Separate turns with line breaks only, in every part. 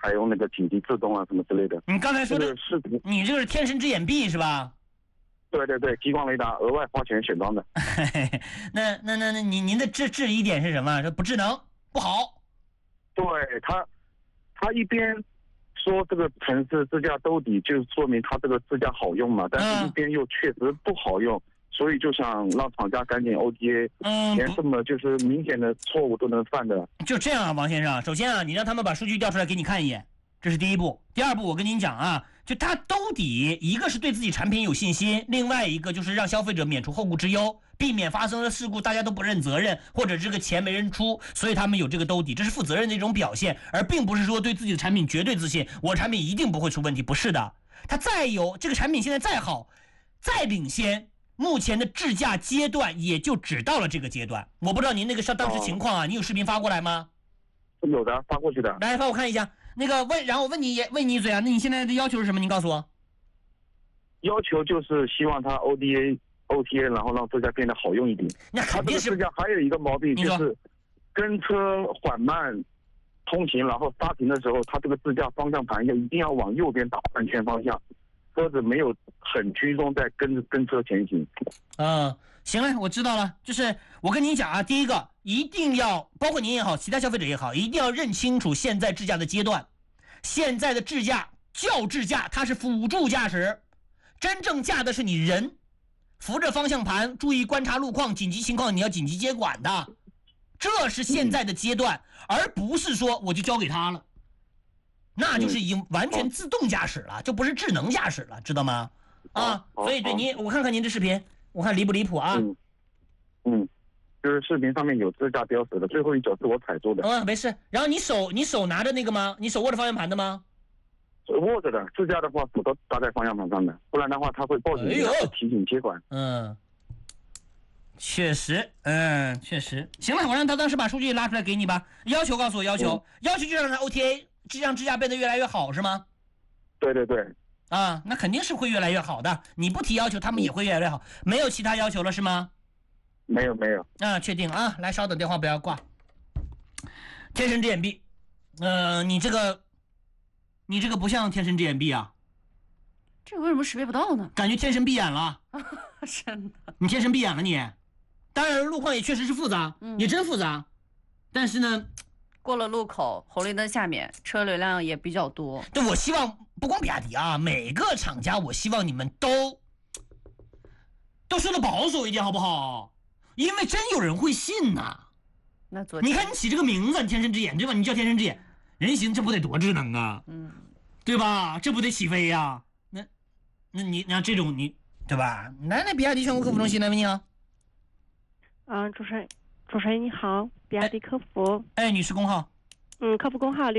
采用那个紧急制动啊什么之类的。
你刚才说的
视频，
你这个是天神之眼臂是吧？
对对对，激光雷达额外花钱选装的。
那您的质疑点是什么？说不智能不好。
对他一边说这个城市支架兜底就说明它这个支架好用嘛，但是一边又确实不好用，所以就想让厂家赶紧 OTA， 连这么就是明显的错误都能犯的。
就这样啊，王先生，首先啊，你让他们把数据调出来给你看一眼，这是第一步。第二步，我跟您讲啊，就他兜底，一个是对自己产品有信心，另外一个就是让消费者免除后顾之忧，避免发生了事故大家都不认责任，或者这个钱没人出，所以他们有这个兜底，这是负责任的一种表现，而并不是说对自己的产品绝对自信，我产品一定不会出问题，不是的。他再有这个产品现在再好，再领先，目前的制价阶段也就只到了这个阶段。我不知道您那个当时情况啊，你有视频发过来吗？
有的，发过去的。
来，发我看一下。那个然后问你一嘴啊，那你现在的要求是什么？您告诉我。
要求就是希望它 OTA， 然后让支架变得好用一点。
那肯定是。
它这个支架还有一个毛病就是跟车缓慢通行，然后刹停的时候，它这个支架方向盘一定要往右边打半圈方向，车子没有很居中在跟车前行。
行了，我知道了。就是我跟您讲啊，第一个一定要，包括您也好，其他消费者也好，一定要认清楚现在智驾的阶段。现在的智驾叫智驾，它是辅助驾驶，真正驾的是你人，扶着方向盘，注意观察路况，紧急情况你要紧急接管的，这是现在的阶段，而不是说我就交给他了，那就是已经完全自动驾驶了，就不是智能驾驶了，知道吗？所以对您，我看看您的视频。我看离不离谱啊？
就是视频上面有支架标识的，最后一脚是我踩住的。
没事。然后你手拿着那个吗？你手握着方向盘的吗？
握着的，支架的话手都搭在方向盘上的，不然的话它会报警，提醒接管。
确实，确实。行了，我让他当时把数据拉出来给你吧。要求告诉我要求，要求就让他 OTA， 让支架变得越来越好是吗？
对对对。
那肯定是会越来越好的。你不提要求，他们也会越来越好。没有其他要求了是吗？
没有。
确定啊。来，稍等，电话不要挂。天神之眼臂，你这个不像天神之眼臂啊。
这个为什么识别不到呢？
感觉天神闭眼了。
真的。
你天神闭眼了你。当然路况也确实是复杂，也真复杂。但是呢，
过了路口，红绿灯下面车流量也比较多。
对，我希望不光比亚迪啊，每个厂家，我希望你们都说的保守一点，好不好？因为真有人会信呐。你看你起这个名字，天神之眼，对吧？你叫天神之眼，人行这不得多智能啊？对吧？这不得起飞呀？那你这种你对吧？来，比亚迪全国客服中心，来，你好。
主持人你好，比亚迪客服。
女士工号。
客服工号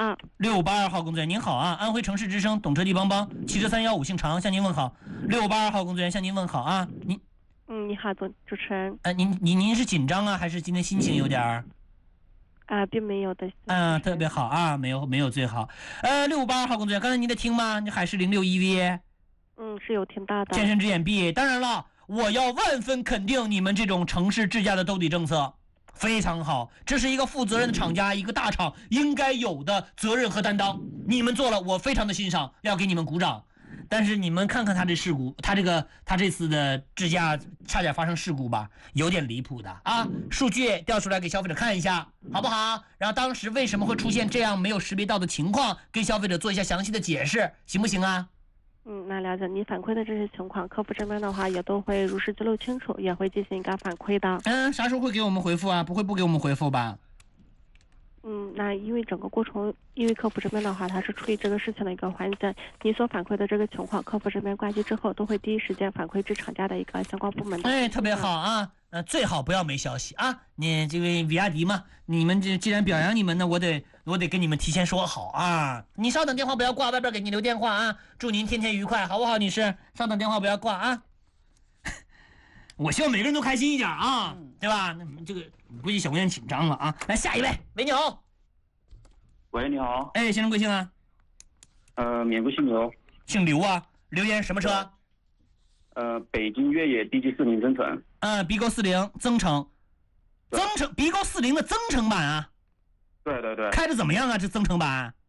6582
号工作人员您好啊，安徽城市之声懂车帝邦邦汽车315姓常向您问好，6582号工作人员向您问好啊。
你好，主持人。
您是紧张啊，还是今天心情有点儿？
并没有的。
特别好啊，没有最好。6582号工作人员，刚才您在听吗？你海狮061V。
是有听到的。
天神之眼臂，当然了，我要万分肯定你们这种城市智驾的兜底政策。非常好，这是一个负责任的厂家，一个大厂应该有的责任和担当。你们做了，我非常的欣赏，要给你们鼓掌。但是你们看看他这事故，他这次的智驾差点发生事故吧，有点离谱的啊！数据调出来给消费者看一下，好不好？然后当时为什么会出现这样没有识别到的情况，跟消费者做一下详细的解释，行不行啊？
那了解你反馈的这些情况，客服这边的话也都会如实记录清楚，也会进行一个反馈的。
啥时候会给我们回复啊？不会不给我们回复吧？
那因为整个过程，因为客服这边的话，它是处理这个事情的一个环节，你所反馈的这个情况，客服这边挂机之后，都会第一时间反馈至厂家的一个相关部门的。
特别好啊。最好不要没消息啊！你这个比亚迪嘛，你们既然表扬你们呢，我得跟你们提前说好啊！你稍等，电话不要挂，外边给你留电话啊！祝您天天愉快，好不好，女士？稍等，电话不要挂啊！我希望每个人都开心一点啊，对吧？那这个估计小姑娘紧张了啊！来下一位，喂，你好。
喂，你好。
先生贵姓啊？
免贵姓刘。
姓刘啊？留言什么车？
北京越野 DG40增程。
BQ 40增程，BQ 40的增程版啊。
对。
开的怎么样啊？这增程版？